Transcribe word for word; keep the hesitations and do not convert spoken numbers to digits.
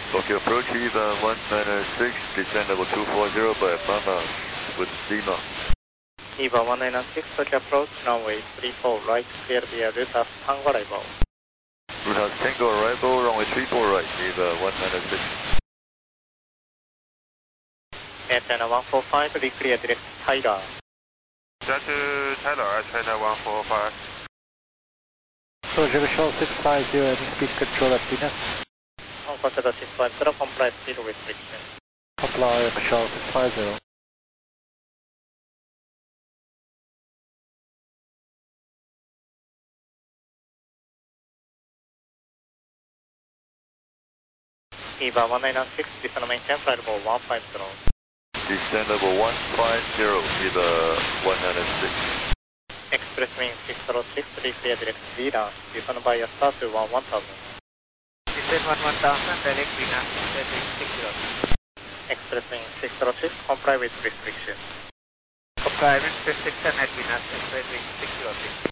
Tokyo approach, Eva one nine six, descend level two four zero by Mama with Lima. Eva one nine six, Tokyo approach, runway three four right, clear via route of Tango arrival. Route of Tango arrival, runway three four right, Eva one nine six. Air China one four five, reclear direct Tyler. Delta Tyler, Air China one four five. Roger, Vishal six five zero, any speed control at Venus. On consider six five zero, comply speed restriction. Comply, Vishal six five zero. Eva one nine six, descend maintain flight level one five zero. Descend level one five zero, Eva one nine six. Express wing six zero six, reclear direct Venus, descend by a start to one one thousand. Descend one one thousand, direct Venus, express wing six zero six. Express wing six zero six, comply with restriction. Comply with restriction at Venus, express wing six zero six.